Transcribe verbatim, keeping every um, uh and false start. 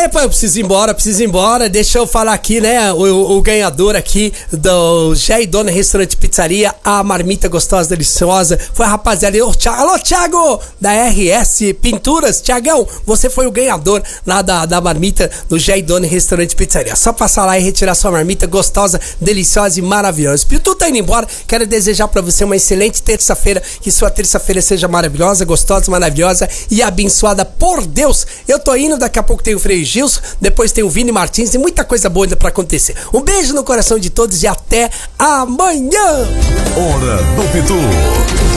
É, pô, eu preciso ir embora, preciso ir embora. Deixa eu falar aqui, né? O, o ganhador aqui do Jé e Dona Restaurante Pizzaria, a marmita gostosa, deliciosa. Foi a rapaziada. Eu, Alô, Thiago, da R S Pinturas. Thiagão, você foi o ganhador lá da, da marmita do Jé e Dona Restaurante Pizzaria. Só passar lá e retirar sua marmita gostosa, deliciosa e maravilhosa. Pitu tá indo embora. Quero desejar pra você uma excelente terça-feira. Que sua terça-feira seja maravilhosa, gostosa, maravilhosa e abençoada por Deus. Eu tô indo, daqui a pouco tem o Frei Gilson, depois tem o Vini Martins e muita coisa boa ainda pra acontecer. Um beijo no coração de todos e até amanhã! Hora do Pitu.